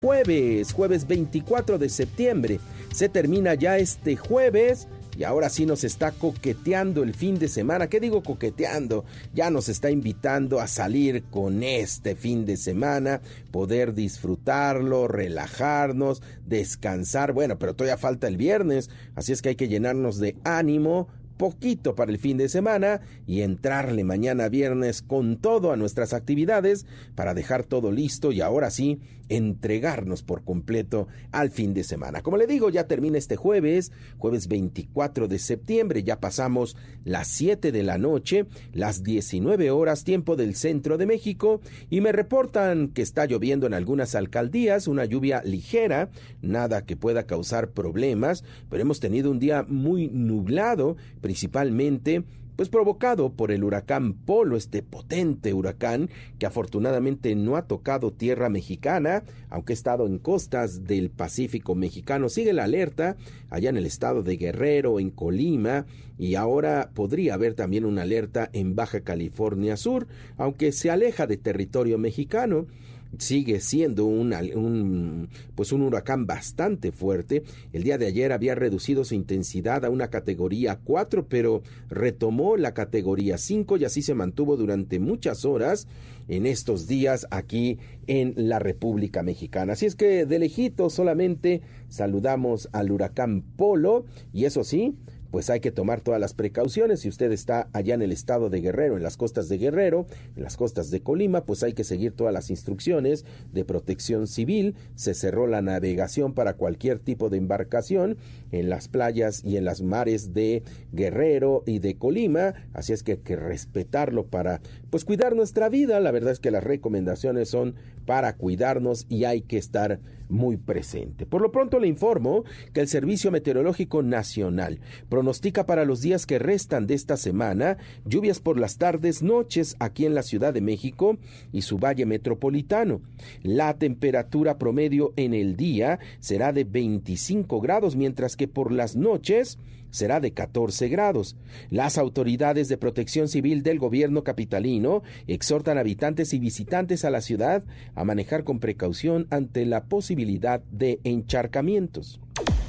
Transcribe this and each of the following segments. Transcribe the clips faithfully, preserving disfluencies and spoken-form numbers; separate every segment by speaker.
Speaker 1: Jueves, jueves veinticuatro de septiembre. Se termina ya este jueves y ahora sí nos está coqueteando el fin de semana. ¿Qué digo coqueteando? Ya nos está invitando a salir con este fin de semana, poder disfrutarlo, relajarnos, descansar. Bueno, pero todavía falta el viernes, así es que hay que llenarnos de ánimo, poquito para el fin de semana y entrarle mañana viernes con todo a nuestras actividades para dejar todo listo y ahora sí entregarnos por completo al fin de semana. Como le digo, ya termina este jueves, jueves veinticuatro de septiembre, ya pasamos las siete de la noche, las diecinueve horas, tiempo del centro de México, y me reportan que está lloviendo en algunas alcaldías, una lluvia ligera, nada que pueda causar problemas, pero hemos tenido un día muy nublado, principalmente pues provocado por el huracán Polo, este potente huracán que afortunadamente no ha tocado tierra mexicana, aunque ha estado en costas del Pacífico mexicano. Sigue la alerta allá en el estado de Guerrero, en Colima, y ahora podría haber también una alerta en Baja California Sur, aunque se aleja de territorio mexicano. Sigue siendo una, un, pues un huracán bastante fuerte. El día de ayer había reducido su intensidad a una categoría cuatro, pero retomó la categoría cinco y así se mantuvo durante muchas horas en estos días aquí en la República Mexicana. Así es que de lejitos solamente saludamos al huracán Polo y eso sí, pues hay que tomar todas las precauciones. Si usted está allá en el estado de Guerrero, en las costas de Guerrero, en las costas de Colima, pues hay que seguir todas las instrucciones de protección civil. Se cerró la navegación para cualquier tipo de embarcación en las playas y en las mares de Guerrero y de Colima, así es que hay que respetarlo para pues cuidar nuestra vida. La verdad es que las recomendaciones son para cuidarnos y hay que estar muy presente. Por lo pronto le informo que el Servicio Meteorológico Nacional pronostica para los días que restan de esta semana lluvias por las tardes, noches aquí en la Ciudad de México y su valle metropolitano. La temperatura promedio en el día será de veinticinco grados, mientras que por las noches será de catorce grados. Las autoridades de protección civil del gobierno capitalino exhortan a habitantes y visitantes a la ciudad a manejar con precaución ante la posibilidad de encharcamientos.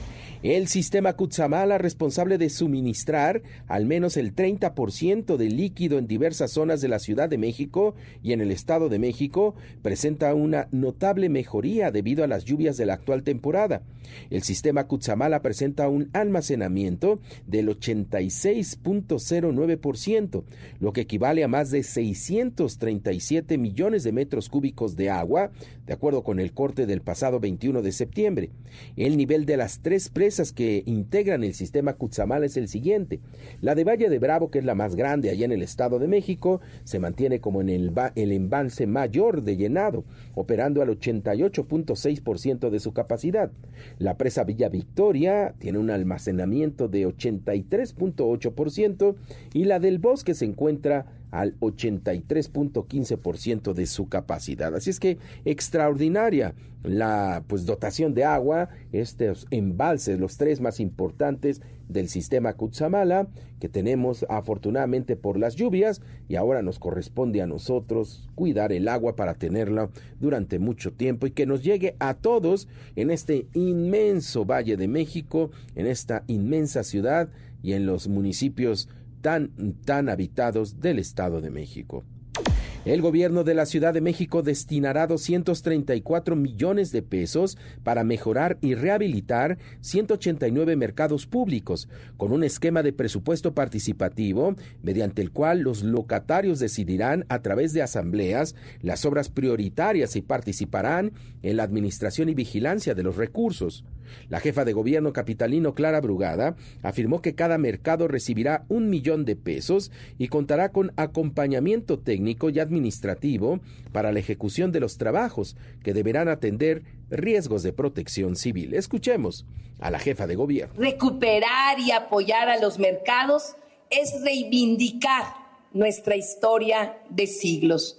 Speaker 1: El sistema Cutzamala, responsable de suministrar al menos el treinta por ciento de líquido en diversas zonas de la Ciudad de México y en el Estado de México, presenta una notable mejoría debido a las lluvias de la actual temporada. El sistema Cutzamala presenta un almacenamiento del ochenta y seis punto cero nueve por ciento, lo que equivale a más de seiscientos treinta y siete millones de metros cúbicos de agua, de acuerdo con el corte del pasado veintiuno de septiembre. El nivel de las tres presas que integran el sistema Cutzamala es el siguiente. La de Valle de Bravo, que es la más grande allá en el Estado de México, se mantiene como en el, el embalse mayor de llenado, operando al ochenta y ocho punto seis por ciento de su capacidad. La presa Villa Victoria tiene un almacenamiento de ochenta y tres punto ocho por ciento y la del Bosque se encuentra al ochenta y tres punto quince por ciento de su capacidad. Así es que extraordinaria la pues dotación de agua, estos embalses, los tres más importantes del sistema Cutzamala, que tenemos afortunadamente por las lluvias, y ahora nos corresponde a nosotros cuidar el agua para tenerla durante mucho tiempo y que nos llegue a todos en este inmenso Valle de México, en esta inmensa ciudad y en los municipios tan, tan habitados del Estado de México. El gobierno de la Ciudad de México destinará doscientos treinta y cuatro millones de pesos para mejorar y rehabilitar ciento ochenta y nueve mercados públicos, con un esquema de presupuesto participativo, mediante el cual los locatarios decidirán a través de asambleas las obras prioritarias y participarán en la administración y vigilancia de los recursos. La jefa de gobierno capitalino, Clara Brugada, afirmó que cada mercado recibirá un millón de pesos y contará con acompañamiento técnico y administrativo para la ejecución de los trabajos que deberán atender riesgos de protección civil. Escuchemos a la jefa de gobierno.
Speaker 2: Recuperar y apoyar a los mercados es reivindicar nuestra historia de siglos.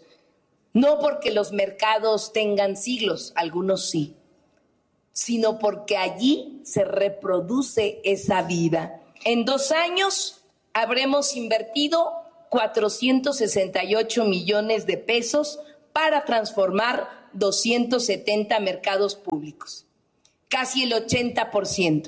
Speaker 2: No porque los mercados tengan siglos, algunos sí, sino porque allí se reproduce esa vida. En dos años habremos invertido cuatrocientos sesenta y ocho millones de pesos para transformar doscientos setenta mercados públicos, casi el ochenta por ciento.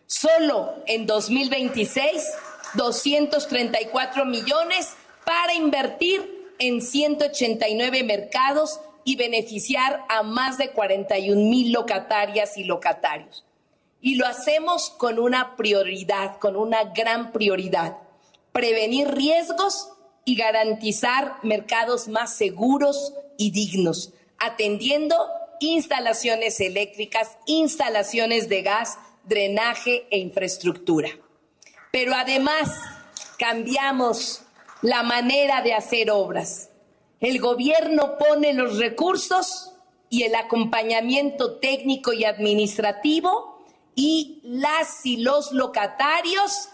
Speaker 2: Solo en dos mil veintiséis, doscientos treinta y cuatro millones para invertir en ciento ochenta y nueve mercados y beneficiar a más de cuarenta y un mil locatarias y locatarios. Y lo hacemos con una prioridad, con una gran prioridad: prevenir riesgos y garantizar mercados más seguros y dignos, atendiendo instalaciones eléctricas, instalaciones de gas, drenaje e infraestructura. Pero además cambiamos la manera de hacer obras. El gobierno pone los recursos y el acompañamiento técnico y administrativo, y las y los locatarios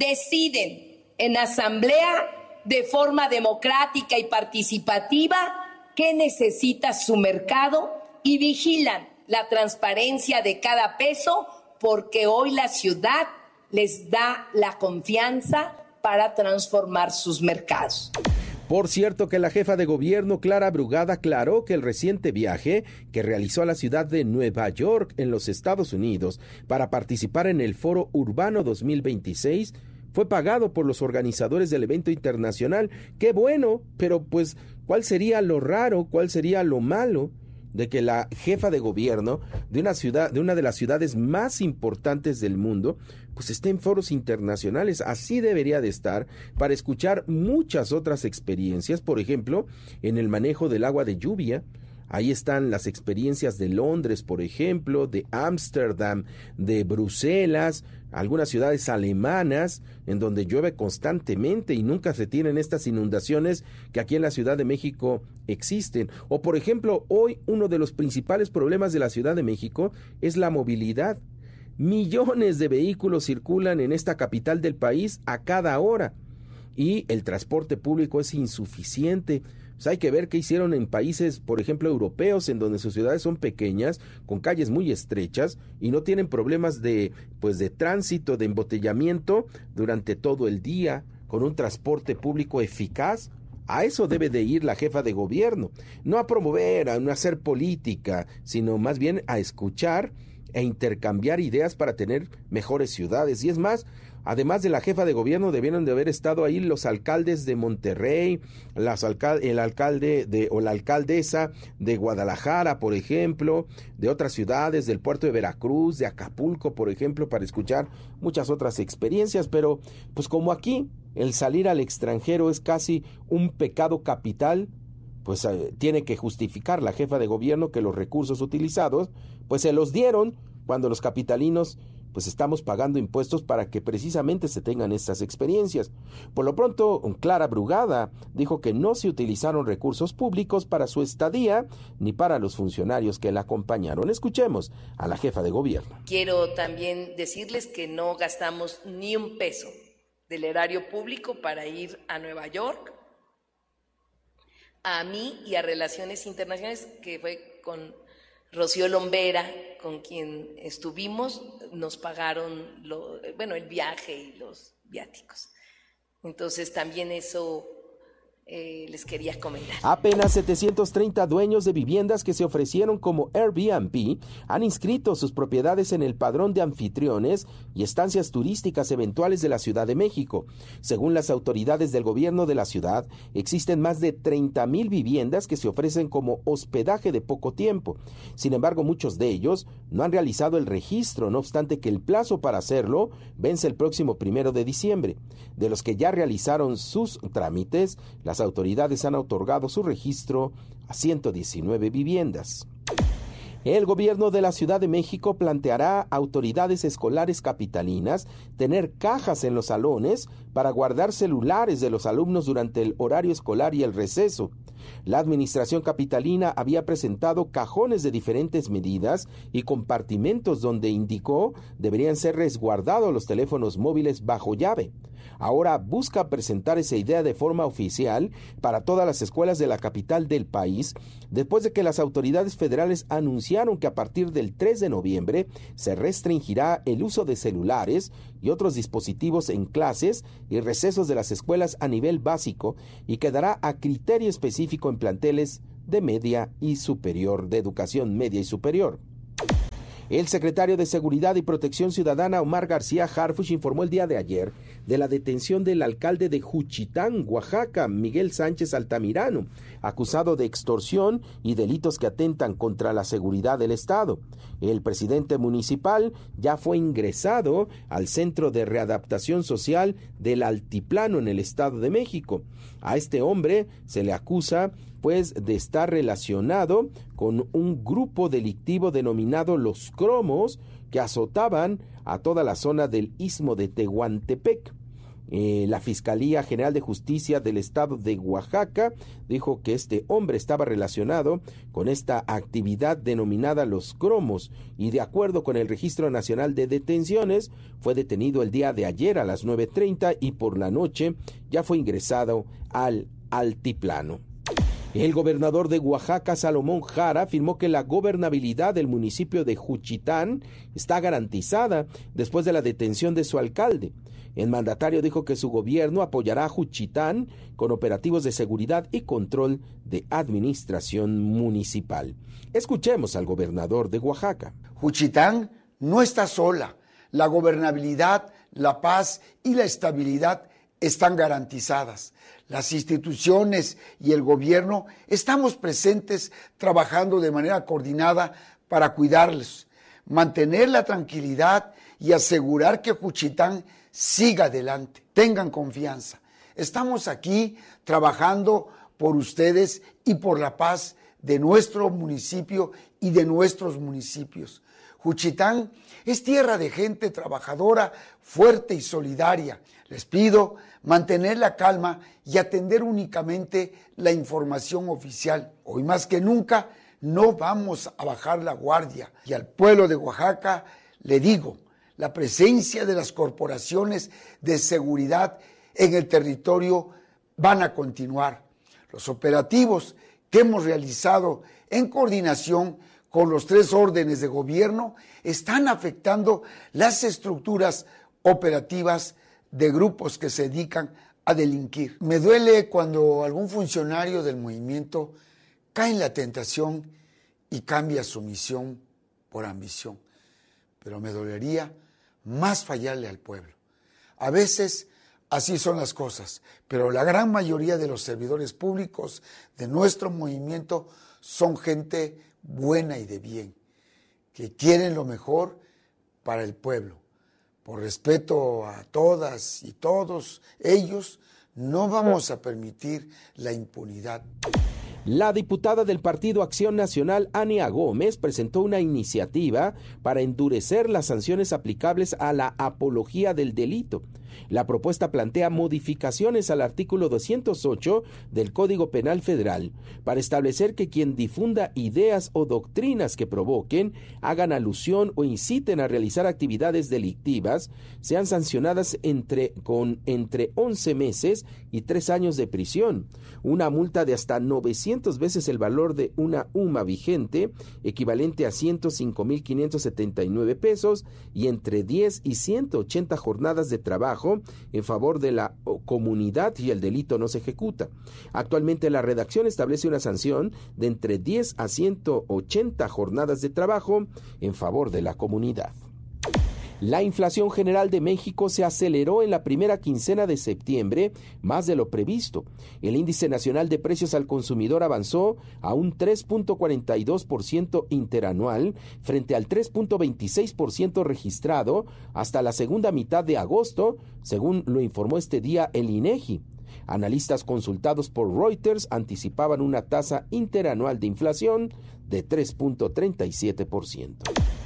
Speaker 2: deciden en asamblea de forma democrática y participativa qué necesita su mercado y vigilan la transparencia de cada peso, porque hoy la ciudad les da la confianza para transformar sus mercados.
Speaker 1: Por cierto, que la jefa de gobierno, Clara Brugada, aclaró que el reciente viaje que realizó a la ciudad de Nueva York, en los Estados Unidos, para participar en el Foro Urbano dos mil veintiséis, fue pagado por los organizadores del evento internacional. ¡Qué bueno! Pero pues, ¿cuál sería lo raro? ¿Cuál sería lo malo de que la jefa de gobierno de una ciudad, de una de las ciudades más importantes del mundo, pues esté en foros internacionales? Así debería de estar, para escuchar muchas otras experiencias, por ejemplo, en el manejo del agua de lluvia. Ahí están las experiencias de Londres, por ejemplo, de Ámsterdam, de Bruselas, algunas ciudades alemanas, en donde llueve constantemente y nunca se tienen estas inundaciones que aquí en la Ciudad de México existen. O, por ejemplo, hoy uno de los principales problemas de la Ciudad de México es la movilidad. Millones de vehículos circulan en esta capital del país a cada hora y el transporte público es insuficiente. Pues hay que ver qué hicieron en países, por ejemplo, europeos, en donde sus ciudades son pequeñas, con calles muy estrechas y no tienen problemas de, pues, de tránsito, de embotellamiento durante todo el día, con un transporte público eficaz. A eso debe de ir la jefa de gobierno, no a promover, a no hacer política, sino más bien a escuchar e intercambiar ideas para tener mejores ciudades. Y es más, además de la jefa de gobierno, debieron de haber estado ahí los alcaldes de Monterrey, las alcal- el alcalde de, o la alcaldesa de Guadalajara, por ejemplo, de otras ciudades, del puerto de Veracruz, de Acapulco, por ejemplo, para escuchar muchas otras experiencias. Pero pues como aquí el salir al extranjero es casi un pecado capital, pues eh, tiene que justificar la jefa de gobierno que los recursos utilizados pues se los dieron cuando los capitalinos pues estamos pagando impuestos para que precisamente se tengan estas experiencias. Por lo pronto, Clara Brugada dijo que no se utilizaron recursos públicos para su estadía ni para los funcionarios que la acompañaron. Escuchemos a la jefa de gobierno.
Speaker 2: Quiero también decirles que no gastamos ni un peso del erario público para ir a Nueva York. A mí y a Relaciones Internacionales, que fue con Rocío Lombera, con quien estuvimos, nos pagaron lo, bueno, el viaje y los viáticos. Entonces también eso eh, les quería comentar.
Speaker 1: Apenas setecientos treinta dueños de viviendas que se ofrecieron como Airbnb han inscrito sus propiedades en el padrón de anfitriones y estancias turísticas eventuales de la Ciudad de México. Según las autoridades del gobierno de la ciudad, existen más de treinta mil viviendas que se ofrecen como hospedaje de poco tiempo. Sin embargo, muchos de ellos no han realizado el registro, no obstante que el plazo para hacerlo vence el próximo primero de diciembre. De los que ya realizaron sus trámites, las autoridades han otorgado su registro a ciento diecinueve viviendas. El gobierno de la Ciudad de México planteará a autoridades escolares capitalinas tener cajas en los salones para guardar celulares de los alumnos durante el horario escolar y el receso. La administración capitalina había presentado cajones de diferentes medidas y compartimentos donde indicó deberían ser resguardados los teléfonos móviles bajo llave. Ahora busca presentar esa idea de forma oficial para todas las escuelas de la capital del país, después de que las autoridades federales anunciaron que a partir del tres de noviembre se restringirá el uso de celulares y otros dispositivos en clases y recesos de las escuelas a nivel básico y quedará a criterio específico en planteles de media y superior, de educación media y superior. El secretario de Seguridad y Protección Ciudadana, Omar García Harfuch, informó el día de ayer de la detención del alcalde de Juchitán, Oaxaca, Miguel Sánchez Altamirano, acusado de extorsión y delitos que atentan contra la seguridad del Estado. El presidente municipal ya fue ingresado al Centro de Readaptación Social del Altiplano en el Estado de México. A este hombre se le acusa pues de estar relacionado con un grupo delictivo denominado Los Cromos, que azotaban a toda la zona del Istmo de Tehuantepec. Eh, la Fiscalía General de Justicia del Estado de Oaxaca dijo que este hombre estaba relacionado con esta actividad denominada Los Cromos y, de acuerdo con el Registro Nacional de Detenciones, fue detenido el día de ayer a las nueve treinta y por la noche ya fue ingresado al altiplano. El gobernador de Oaxaca, Salomón Jara, afirmó que la gobernabilidad del municipio de Juchitán está garantizada después de la detención de su alcalde. El mandatario dijo que su gobierno apoyará a Juchitán con operativos de seguridad y control de administración municipal. Escuchemos al gobernador de Oaxaca.
Speaker 3: Juchitán no está sola. La gobernabilidad, la paz y la estabilidad están garantizadas. Las instituciones y el gobierno estamos presentes trabajando de manera coordinada para cuidarlos, mantener la tranquilidad y asegurar que Juchitán siga adelante. Tengan confianza. Estamos aquí trabajando por ustedes y por la paz de nuestro municipio y de nuestros municipios. Juchitán es tierra de gente trabajadora, fuerte y solidaria. Les pido mantener la calma y atender únicamente la información oficial. Hoy más que nunca no vamos a bajar la guardia. Y al pueblo de Oaxaca le digo, la presencia de las corporaciones de seguridad en el territorio van a continuar. Los operativos que hemos realizado en coordinación con los tres órdenes de gobierno están afectando las estructuras operativas de grupos que se dedican a delinquir. Me duele cuando algún funcionario del movimiento cae en la tentación y cambia su misión por ambición, pero me dolería más fallarle al pueblo. A veces así son las cosas, pero la gran mayoría de los servidores públicos de nuestro movimiento son gente buena y de bien, que quieren lo mejor para el pueblo. Por respeto a todas y todos ellos, no vamos a permitir la impunidad.
Speaker 1: La diputada del Partido Acción Nacional, Ania Gómez, presentó una iniciativa para endurecer las sanciones aplicables a la apología del delito. La propuesta plantea modificaciones al artículo doscientos ocho del Código Penal Federal para establecer que quien difunda ideas o doctrinas que provoquen, hagan alusión o inciten a realizar actividades delictivas, sean sancionadas entre, con entre once meses y tres años de prisión, una multa de hasta novecientas veces el valor de una U M A vigente, equivalente a ciento cinco mil quinientos setenta y nueve pesos, y entre diez y ciento ochenta jornadas de trabajo en favor de la comunidad y el delito no se ejecuta. Actualmente la redacción establece una sanción de entre diez a ciento ochenta jornadas de trabajo en favor de la comunidad. La inflación general de México se aceleró en la primera quincena de septiembre, más de lo previsto. El índice nacional de precios al consumidor avanzó a un tres punto cuarenta y dos por ciento interanual frente al tres punto veintiséis por ciento registrado hasta la segunda mitad de agosto, según lo informó este día el INEGI. Analistas consultados por Reuters anticipaban una tasa interanual de inflación de tres punto treinta y siete por ciento.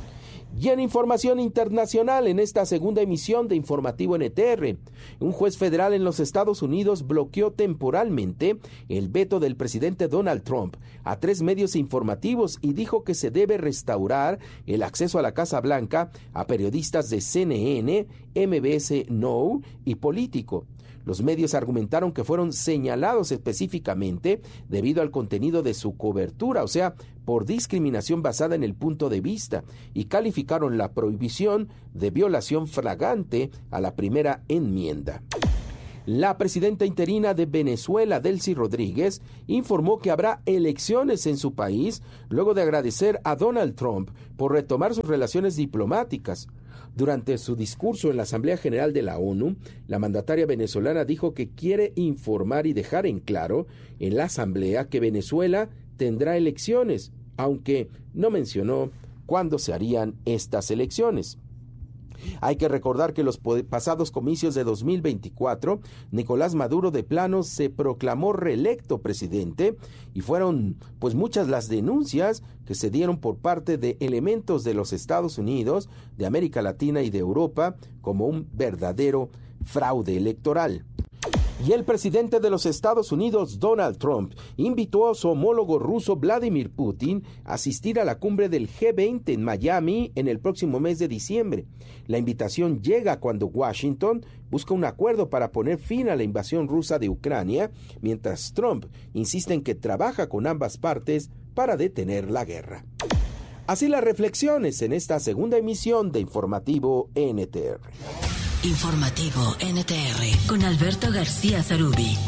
Speaker 1: Y en información internacional, en esta segunda emisión de Informativo N T R, un juez federal en los Estados Unidos bloqueó temporalmente el veto del presidente Donald Trump a tres medios informativos y dijo que se debe restaurar el acceso a la Casa Blanca a periodistas de C N N, M B S Now y Político. Los medios argumentaron que fueron señalados específicamente debido al contenido de su cobertura, o sea, por discriminación basada en el punto de vista, y calificaron la prohibición de violación flagrante a la primera enmienda. La presidenta interina de Venezuela, Delcy Rodríguez, informó que habrá elecciones en su país luego de agradecer a Donald Trump por retomar sus relaciones diplomáticas. Durante su discurso en la Asamblea General de la ONU, la mandataria venezolana dijo que quiere informar y dejar en claro en la Asamblea que Venezuela tendrá elecciones, aunque no mencionó cuándo se harían estas elecciones. Hay que recordar que los pasados comicios de dos mil veinticuatro, Nicolás Maduro de plano se proclamó reelecto presidente y fueron pues muchas las denuncias que se dieron por parte de elementos de los Estados Unidos, de América Latina y de Europa como un verdadero fraude electoral. Y el presidente de los Estados Unidos, Donald Trump, invitó a su homólogo ruso Vladimir Putin a asistir a la cumbre del G veinte en Miami en el próximo mes de diciembre. La invitación llega cuando Washington busca un acuerdo para poner fin a la invasión rusa de Ucrania, mientras Trump insiste en que trabaja con ambas partes para detener la guerra. Así las reflexiones en esta segunda emisión de Informativo N T R.
Speaker 4: Informativo N T R con Alberto García Zarubi.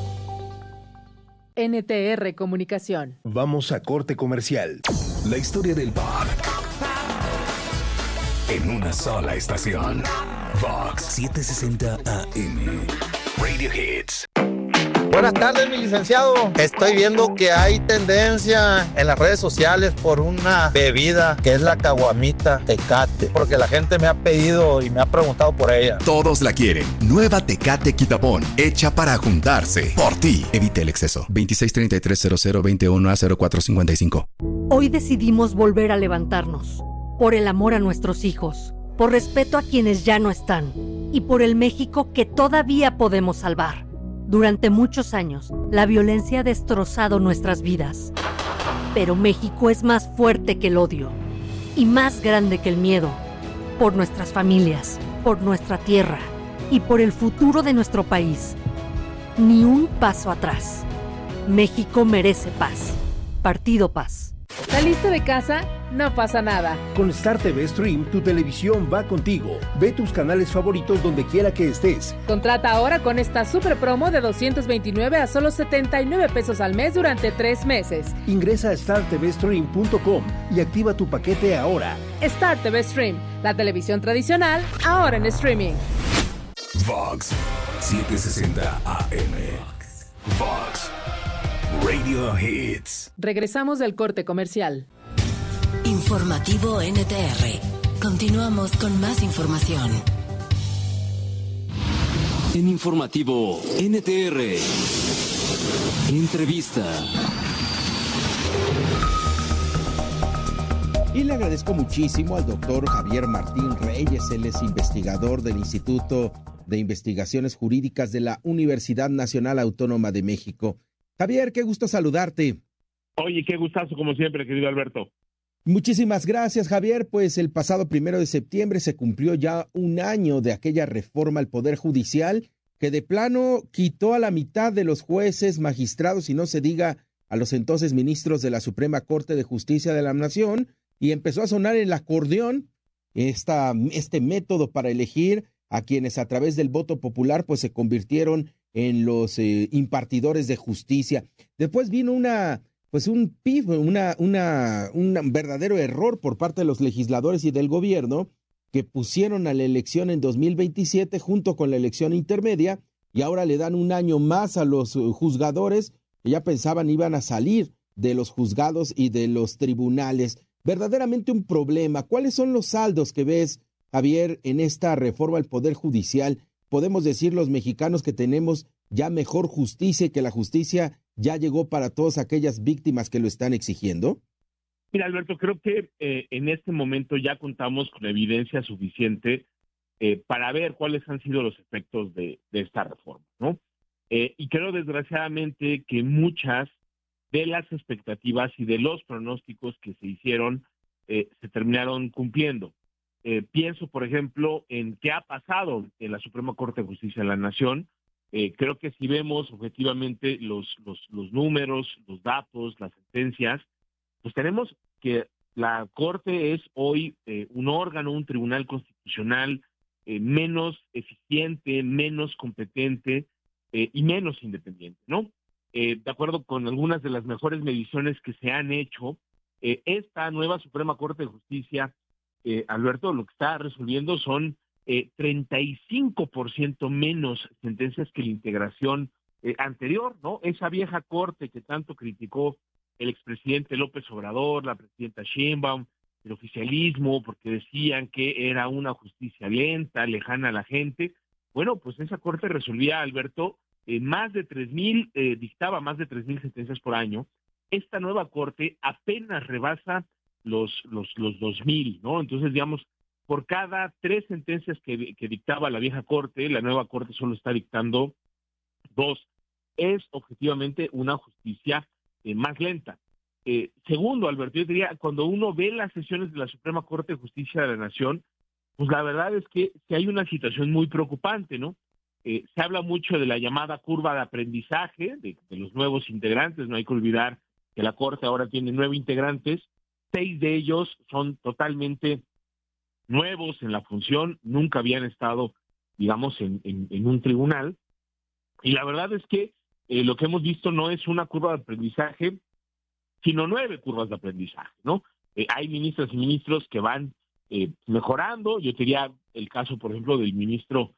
Speaker 5: N T R Comunicación.
Speaker 6: Vamos a corte comercial.
Speaker 7: La historia del pop en una sola estación. Vox setecientos sesenta A M. Radio Hits.
Speaker 8: Buenas tardes, mi licenciado. Estoy viendo que hay tendencia en las redes sociales por una bebida que es la caguamita Tecate, porque la gente me ha pedido y me ha preguntado por ella.
Speaker 9: Todos la quieren. Nueva Tecate Quitapón, hecha para juntarse. Por ti. Evite el exceso. veintiséis treinta y tres cero cero veintiuno a cero cuatro cincuenta y cinco.
Speaker 10: Hoy decidimos volver a levantarnos. Por el amor a nuestros hijos, por respeto a quienes ya no están y por el México que todavía podemos salvar. Durante muchos años, la violencia ha destrozado nuestras vidas. Pero México es más fuerte que el odio y más grande que el miedo. Por nuestras familias, por nuestra tierra y por el futuro de nuestro país. Ni un paso atrás. México merece paz. Partido Paz.
Speaker 5: ¿Saliste de casa? No pasa nada.
Speaker 6: Con Star T V Stream, tu televisión va contigo. Ve tus canales favoritos donde quiera que estés.
Speaker 5: Contrata ahora con esta super promo de doscientos veintinueve a solo setenta y nueve pesos al mes durante tres meses.
Speaker 6: Ingresa a star t v stream punto com y activa tu paquete ahora.
Speaker 5: Star T V Stream, la televisión tradicional, ahora en streaming.
Speaker 7: Vox setecientos sesenta A M. Vox Radio Hits.
Speaker 5: Regresamos del corte comercial.
Speaker 4: Informativo N T R. Continuamos con más información.
Speaker 11: En Informativo N T R. Entrevista.
Speaker 1: Y le agradezco muchísimo al doctor Javier Martín Reyes. Él es investigador del Instituto de Investigaciones Jurídicas de la Universidad Nacional Autónoma de México. Javier, qué gusto saludarte.
Speaker 12: Oye, qué gustazo como siempre, querido Alberto.
Speaker 1: Muchísimas gracias, Javier. Pues el pasado primero de septiembre se cumplió ya un año de aquella reforma al Poder Judicial que de plano quitó a la mitad de los jueces, magistrados y no se diga a los entonces ministros de la Suprema Corte de Justicia de la Nación y empezó a sonar el acordeón, esta, este método para elegir a quienes a través del voto popular pues se convirtieron en los eh, impartidores de justicia. Después vino una, pues un pif, una, una, un verdadero error por parte de los legisladores y del gobierno que pusieron a la elección en dos mil veintisiete junto con la elección intermedia y ahora le dan un año más a los juzgadores que ya pensaban iban a salir de los juzgados y de los tribunales. Verdaderamente un problema. ¿Cuáles son los saldos que ves, Javier, en esta reforma al Poder Judicial? Podemos decir los mexicanos que tenemos ya mejor justicia y que la justicia ya llegó para todas aquellas víctimas que lo están exigiendo.
Speaker 12: Mira, Alberto, creo que eh, en este momento ya contamos con evidencia suficiente eh, para ver cuáles han sido los efectos de, de esta reforma, ¿no? Eh, y creo desgraciadamente que muchas de las expectativas y de los pronósticos que se hicieron eh, se terminaron cumpliendo. Eh, pienso, por ejemplo, en qué ha pasado en la Suprema Corte de Justicia de la Nación. Eh, creo que si vemos objetivamente los, los, los números, los datos, las sentencias, pues tenemos que la Corte es hoy eh, un órgano, un tribunal constitucional eh, menos eficiente, menos competente eh, y menos independiente, ¿no? Eh, de acuerdo con algunas de las mejores mediciones que se han hecho, eh, esta nueva Suprema Corte de Justicia, eh, Alberto, lo que está resolviendo son eh, treinta y cinco por ciento menos sentencias que la integración eh, anterior, ¿no? Esa vieja corte que tanto criticó el expresidente López Obrador, la presidenta Sheinbaum, el oficialismo, porque decían que era una justicia lenta, lejana a la gente. Bueno, pues esa corte resolvía, Alberto, eh, más de tres mil, eh, dictaba más de tres mil sentencias por año. Esta nueva corte apenas rebasa los los los dos mil, ¿no? Entonces, digamos, por cada tres sentencias que, que dictaba la vieja corte, la nueva corte solo está dictando dos. Es objetivamente una justicia eh, más lenta. Eh, segundo, Alberto, yo diría, cuando uno ve las sesiones de la Suprema Corte de Justicia de la Nación, pues la verdad es que, que hay una situación muy preocupante, ¿no? Eh, se habla mucho de la llamada curva de aprendizaje de, de los nuevos integrantes. No hay que olvidar que la Corte ahora tiene nueve integrantes, seis de ellos son totalmente nuevos en la función, nunca habían estado, digamos, en, en, en un tribunal, y la verdad es que eh, lo que hemos visto no es una curva de aprendizaje, sino nueve curvas de aprendizaje, ¿no? Eh, hay ministras y ministros que van eh, mejorando. Yo diría el caso, por ejemplo, del ministro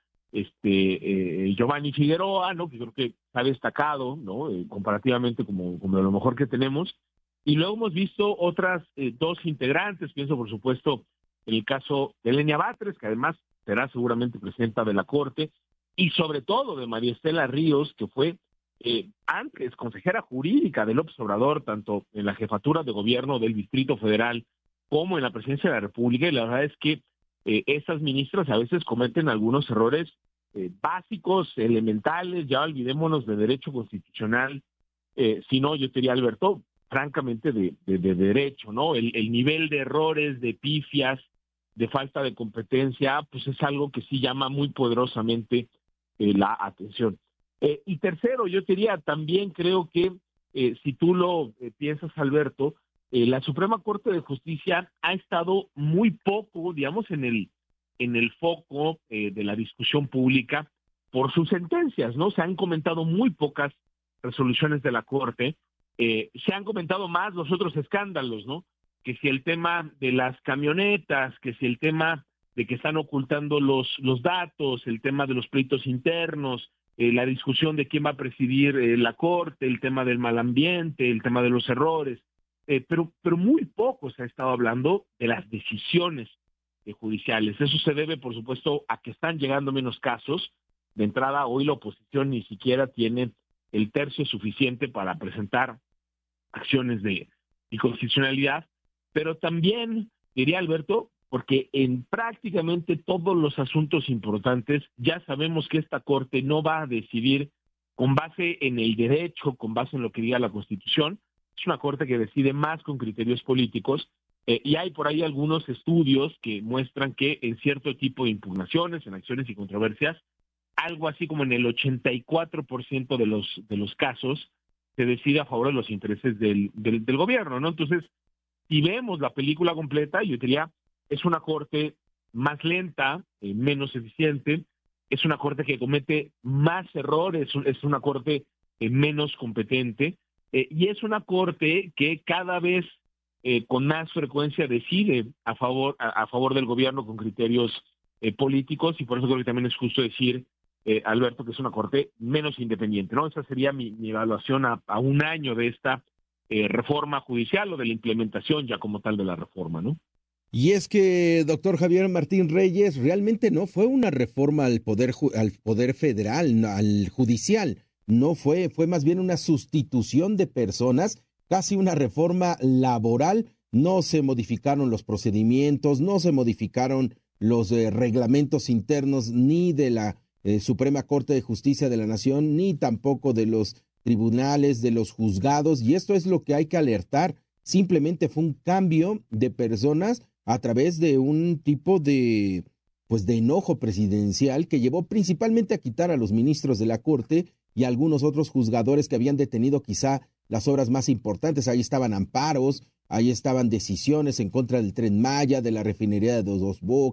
Speaker 12: este eh, Giovanni Figueroa, ¿no? Que creo que ha destacado, ¿no? Eh, comparativamente como, como de lo mejor que tenemos. Y luego hemos visto otras eh, dos integrantes, pienso por supuesto en el caso de Lenia Batres, que además será seguramente presidenta de la Corte, y sobre todo de María Estela Ríos, que fue Eh, antes consejera jurídica de López Obrador, tanto en la jefatura de gobierno del Distrito Federal como en la presidencia de la República, y la verdad es que eh, estas ministras a veces cometen algunos errores eh, básicos, elementales. Ya olvidémonos de derecho constitucional, eh, sino yo te diría, Alberto, francamente de, de, de derecho, ¿no? El, el nivel de errores, de pifias, de falta de competencia, pues es algo que sí llama muy poderosamente eh, la atención. Eh, y tercero, yo diría, también creo que, eh, si tú lo eh, piensas, Alberto, eh, la Suprema Corte de Justicia ha estado muy poco, digamos, en el, en el foco eh, de la discusión pública por sus sentencias, ¿no? Se han comentado muy pocas resoluciones de la Corte, eh, se han comentado más los otros escándalos, ¿no? Que si el tema de las camionetas, que si el tema de que están ocultando los, los datos, el tema de los pleitos internos, Eh, la discusión de quién va a presidir eh, la Corte, el tema del mal ambiente, el tema de los errores, eh, pero, pero muy poco se ha estado hablando de las decisiones eh, judiciales. Eso se debe, por supuesto, a que están llegando menos casos. De entrada, hoy la oposición ni siquiera tiene el tercio suficiente para presentar acciones de inconstitucionalidad, pero también, diría Alberto, porque en prácticamente todos los asuntos importantes ya sabemos que esta Corte no va a decidir con base en el derecho, con base en lo que diga la Constitución. Es una Corte que decide más con criterios políticos, eh, y hay por ahí algunos estudios que muestran que en cierto tipo de impugnaciones, en acciones y controversias, algo así como en el ochenta y cuatro por ciento de los, de los casos se decide a favor de los intereses del, del, del gobierno, ¿no? Entonces, si vemos la película completa, yo diría, es una Corte más lenta, eh, menos eficiente, es una Corte que comete más errores, es una Corte eh, menos competente, eh, y es una Corte que cada vez eh, con más frecuencia decide a favor, a, a favor del gobierno con criterios eh, políticos, y por eso creo que también es justo decir, eh, Alberto, que es una Corte menos independiente, ¿no? Esa sería mi, mi evaluación a, a un año de esta eh, reforma judicial o de la implementación ya como tal de la reforma, ¿no?
Speaker 1: Y es que, doctor Javier Martín Reyes, realmente no fue una reforma al poder, al poder federal, al judicial, no fue, fue más bien una sustitución de personas, casi una reforma laboral. No se modificaron los procedimientos, no se modificaron los eh, reglamentos internos ni de la eh, Suprema Corte de Justicia de la Nación, ni tampoco de los tribunales, de los juzgados, y esto es lo que hay que alertar. Simplemente fue un cambio de personas a través de un tipo de, pues de enojo presidencial que llevó principalmente a quitar a los ministros de la Corte y a algunos otros juzgadores que habían detenido quizá las obras más importantes. Ahí estaban amparos, ahí estaban decisiones en contra del Tren Maya, de la refinería de Dos Bocas,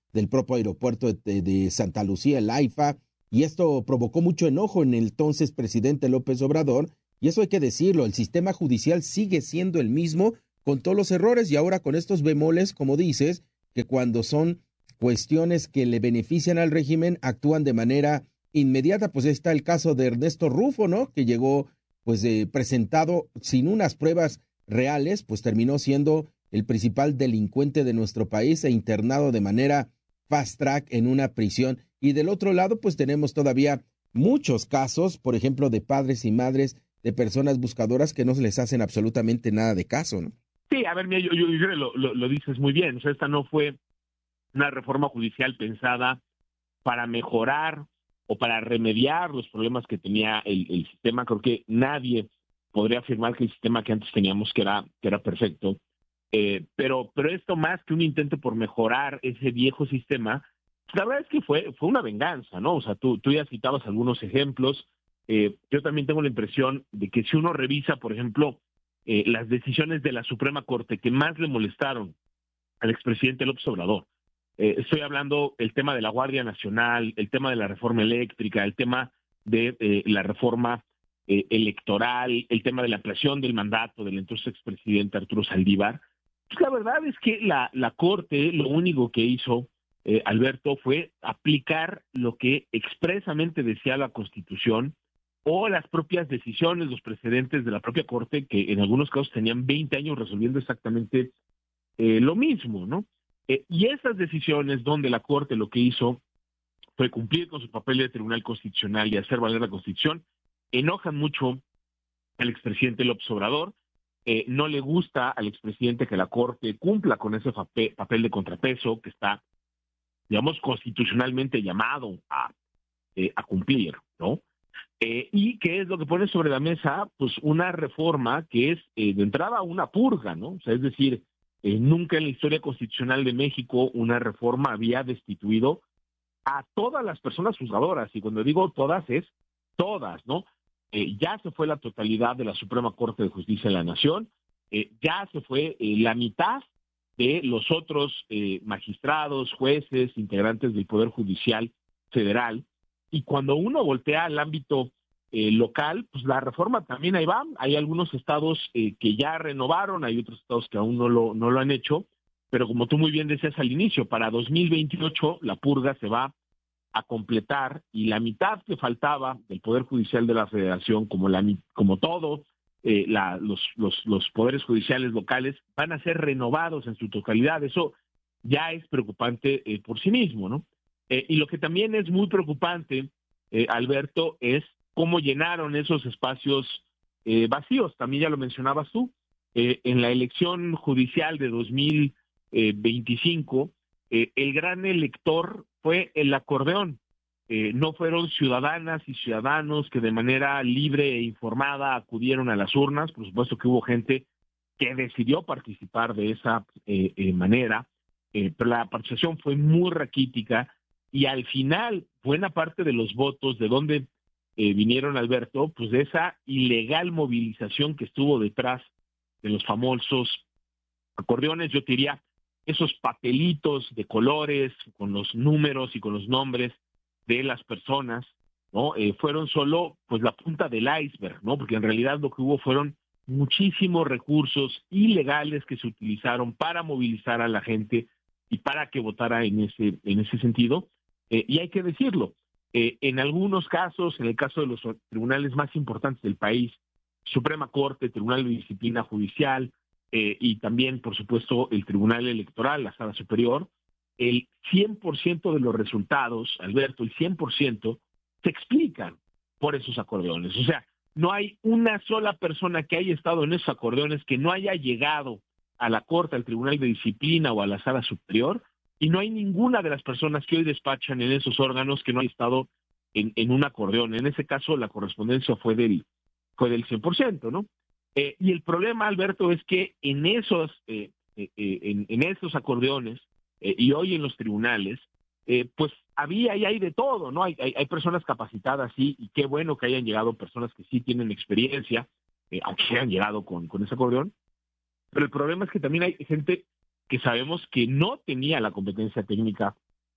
Speaker 1: del propio aeropuerto de, de Santa Lucía, el AIFA, y esto provocó mucho enojo en el entonces presidente López Obrador, y eso hay que decirlo, el sistema judicial sigue siendo el mismo con todos los errores y ahora con estos bemoles, como dices, que cuando son cuestiones que le benefician al régimen actúan de manera inmediata. Pues está el caso de Ernesto Rufo, ¿no? Que llegó pues eh, presentado sin unas pruebas reales, pues terminó siendo el principal delincuente de nuestro país e internado de manera fast track en una prisión. Y del otro lado, pues tenemos todavía muchos casos, por ejemplo, de padres y madres de personas buscadoras que no se les hacen absolutamente nada de caso, ¿no?
Speaker 12: Sí, a ver, mira, yo, yo, yo lo, lo, lo dices muy bien. O sea, esta no fue una reforma judicial pensada para mejorar o para remediar los problemas que tenía el, el sistema. Creo que nadie podría afirmar que el sistema que antes teníamos que era, que era perfecto. Eh, pero, pero esto más que un intento por mejorar ese viejo sistema, la verdad es que fue, fue una venganza, ¿no? O sea, tú, tú ya citabas algunos ejemplos. Eh, yo también tengo la impresión de que si uno revisa, por ejemplo, eh, las decisiones de la Suprema Corte que más le molestaron al expresidente López Obrador, eh, estoy hablando del tema de la Guardia Nacional, el tema de la reforma eléctrica, el tema de eh, la reforma eh, electoral, el tema de la ampliación del mandato del entonces expresidente Arturo Saldívar. Pues la verdad es que la, la Corte lo único que hizo, eh, Alberto, fue aplicar lo que expresamente decía la Constitución o las propias decisiones, los precedentes de la propia Corte, que en algunos casos tenían veinte años resolviendo exactamente eh, lo mismo, ¿no? Eh, y esas decisiones donde la Corte lo que hizo fue cumplir con su papel de Tribunal Constitucional y hacer valer la Constitución, enojan mucho al expresidente López Obrador. Eh, no le gusta al expresidente que la Corte cumpla con ese papel, papel de contrapeso que está, digamos, constitucionalmente llamado a, eh, a cumplir, ¿no? Eh, y que es lo que pone sobre la mesa, pues una reforma que es eh, de entrada una purga, ¿no? O sea, es decir, eh, nunca en la historia constitucional de México una reforma había destituido a todas las personas juzgadoras, y cuando digo todas es todas, ¿no? Eh, ya se fue la totalidad de la Suprema Corte de Justicia de la Nación, eh, ya se fue eh, la mitad de los otros eh, magistrados, jueces, integrantes del Poder Judicial Federal, y cuando uno voltea al ámbito eh, local, pues la reforma también ahí va. Hay algunos estados eh, que ya renovaron, hay otros estados que aún no lo, no lo han hecho, pero como tú muy bien decías al inicio, para dos mil veintiocho la purga se va a completar y la mitad que faltaba del Poder Judicial de la Federación, como, la, como todo, eh, la, los, los, los poderes judiciales locales, van a ser renovados en su totalidad. Eso ya es preocupante eh, por sí mismo, ¿no? Eh, y lo que también es muy preocupante, eh, Alberto, es cómo llenaron esos espacios eh, vacíos. También ya lo mencionabas tú. Eh, en la elección judicial de dos mil veinticinco, eh, el gran elector fue el acordeón. Eh, no fueron ciudadanas y ciudadanos que de manera libre e informada acudieron a las urnas. Por supuesto que hubo gente que decidió participar de esa eh, eh, manera, eh, pero la participación fue muy raquítica. Y al final, buena parte de los votos, ¿de dónde eh, vinieron, Alberto? Pues de esa ilegal movilización que estuvo detrás de los famosos acordeones. Yo te diría, esos papelitos de colores con los números y con los nombres de las personas, ¿no? Eh, fueron solo, pues, la punta del iceberg, ¿no? Porque en realidad lo que hubo fueron muchísimos recursos ilegales que se utilizaron para movilizar a la gente y para que votara en ese, en ese sentido. Eh, y hay que decirlo, eh, en algunos casos, en el caso de los tribunales más importantes del país, Suprema Corte, Tribunal de Disciplina Judicial, eh, y también, por supuesto, el Tribunal Electoral, la Sala Superior, el cien por ciento de los resultados, Alberto, el cien por ciento, se explican por esos acordeones. O sea, no hay una sola persona que haya estado en esos acordeones que no haya llegado a la Corte, al Tribunal de Disciplina o a la Sala Superior, y no hay ninguna de las personas que hoy despachan en esos órganos que no haya estado en, en un acordeón. En ese caso, la correspondencia fue del, fue del cien por ciento, ¿no? Eh, y el problema, Alberto, es que en esos, eh, eh, en, en esos acordeones, eh, y hoy en los tribunales, eh, pues había y hay de todo, ¿no? Hay, hay, hay personas capacitadas, sí, y qué bueno que hayan llegado personas que sí tienen experiencia, eh, aunque hayan llegado con, con ese acordeón, pero el problema es que también hay gente que sabemos que no tenía la competencia técnica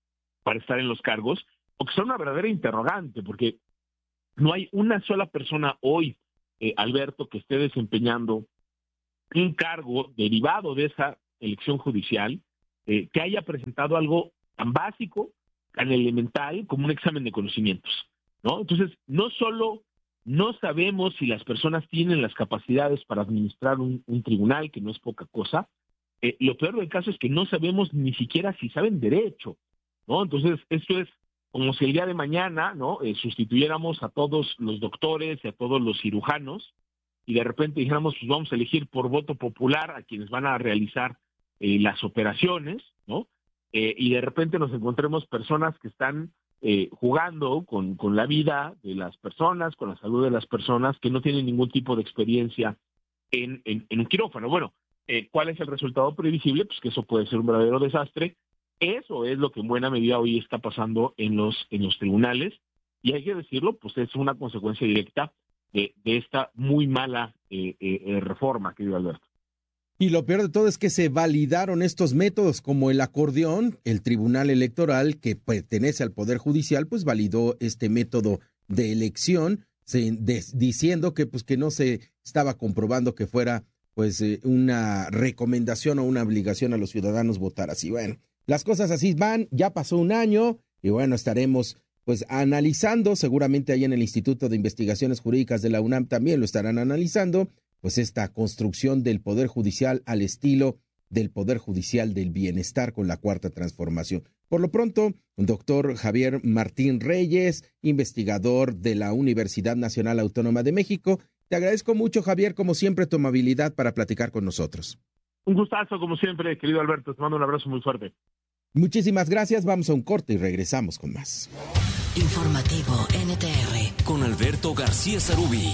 Speaker 12: para estar en los cargos, o que son una verdadera interrogante, porque no hay una sola persona hoy, eh, Alberto, que esté desempeñando un cargo derivado de esa elección judicial, eh, que haya presentado algo tan básico, tan elemental, como un examen de conocimientos, ¿no? Entonces, no solo no sabemos si las personas tienen las capacidades para administrar un, un tribunal, que no es poca cosa, eh, lo peor del caso es que no sabemos ni siquiera si saben derecho, ¿no? Entonces, esto es como si el día de mañana, ¿no?, eh, sustituyéramos a todos los doctores y a todos los cirujanos, y de repente dijéramos, pues vamos a elegir por voto popular a quienes van a realizar eh, las operaciones, ¿no? Eh, y de repente nos encontremos personas que están eh, jugando con, con la vida de las personas, con la salud de las personas, que no tienen ningún tipo de experiencia en, en, en un quirófano. Bueno, eh, ¿cuál es el resultado previsible? Pues que eso puede ser un verdadero desastre. Eso es lo que en buena medida hoy está pasando en los, en los tribunales, y hay que decirlo, pues es una consecuencia directa de, de esta muy mala eh, eh, reforma, querido Alberto.
Speaker 1: Y lo peor de todo es que se validaron estos métodos como el acordeón. El Tribunal Electoral, que pertenece al Poder Judicial, pues validó este método de elección, se, de, diciendo que pues que no se estaba comprobando que fuera pues eh, una recomendación o una obligación a los ciudadanos votar así. Bueno, las cosas así van, ya pasó un año y bueno, estaremos pues analizando, seguramente ahí en el Instituto de Investigaciones Jurídicas de la UNAM también lo estarán analizando, pues esta construcción del Poder Judicial al estilo del Poder Judicial del Bienestar con la Cuarta Transformación. Por lo pronto, doctor Javier Martín Reyes, investigador de la Universidad Nacional Autónoma de México, te agradezco mucho, Javier, como siempre, tu amabilidad para platicar con nosotros.
Speaker 12: Un gustazo, como siempre, querido Alberto. Te mando un abrazo muy fuerte.
Speaker 1: Muchísimas gracias. Vamos a un corte y regresamos con más.
Speaker 4: Informativo N T R.
Speaker 11: Con Alberto García Sarubí.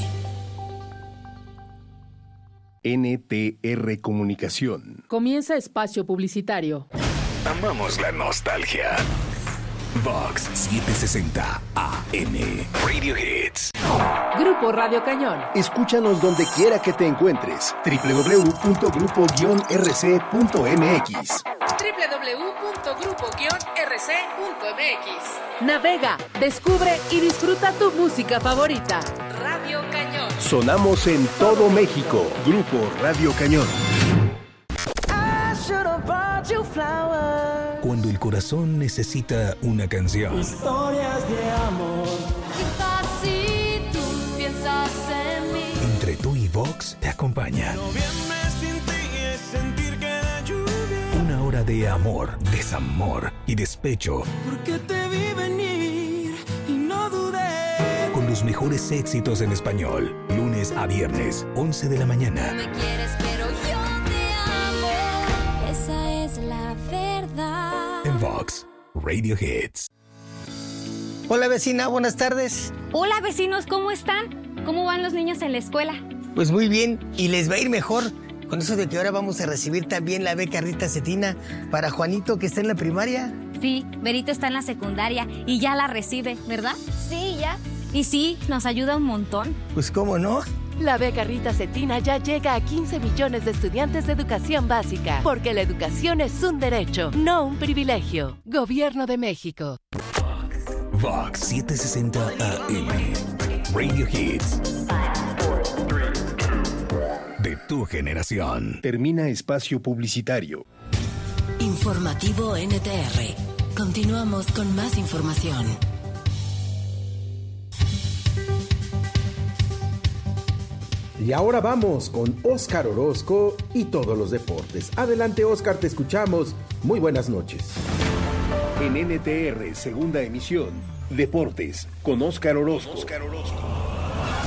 Speaker 6: N T R Comunicación.
Speaker 5: Comienza espacio publicitario.
Speaker 7: Amamos la nostalgia. Vox setecientos sesenta A M. Radio Hits.
Speaker 5: Grupo Radio Cañón.
Speaker 6: Escúchanos donde quiera que te encuentres. doble u doble u doble u punto grupo guion r c punto m x.
Speaker 5: doble u doble u doble u punto grupo guion r c punto m x. Navega, descubre y disfruta tu música favorita. Radio Cañón.
Speaker 6: Sonamos en todo México. Grupo Radio Cañón.
Speaker 7: Cuando el corazón necesita una canción.
Speaker 13: Historias de amor.
Speaker 14: Quizás si tú piensas en mí.
Speaker 7: Entre tú y Vox te acompaña.
Speaker 13: Noviembre sin ti es sentir que la lluvia.
Speaker 7: Una hora de amor, desamor y despecho.
Speaker 13: Porque te vi venir y no dudé.
Speaker 7: Con los mejores éxitos en español. Lunes a viernes, once de la mañana.
Speaker 14: Me quieres, pero yo te amo. Esa es la verdad.
Speaker 7: En Vox Radio Hits.
Speaker 15: Hola vecina, buenas tardes.
Speaker 16: Hola vecinos, ¿cómo están? ¿Cómo van los niños en la escuela?
Speaker 15: Pues muy bien, y les va a ir mejor con eso de que ahora vamos a recibir también la beca Rita Cetina para Juanito, que está en la primaria.
Speaker 16: Sí, Berito está en la secundaria y ya la recibe, ¿verdad? Sí, ya. Y sí, nos ayuda un montón.
Speaker 15: Pues cómo no.
Speaker 5: La beca Rita Cetina ya llega a quince millones de estudiantes de educación básica, porque la educación es un derecho, no un privilegio. Gobierno de México.
Speaker 7: Vox setecientos sesenta A M. Radio Hits. De tu generación.
Speaker 6: Termina espacio publicitario.
Speaker 4: Informativo N T R. Continuamos con más información.
Speaker 1: Y ahora vamos con Óscar Orozco y todos los deportes. Adelante, Óscar, te escuchamos. Muy buenas noches.
Speaker 6: En N T R, segunda emisión, Deportes, con Óscar Orozco. Óscar Orozco.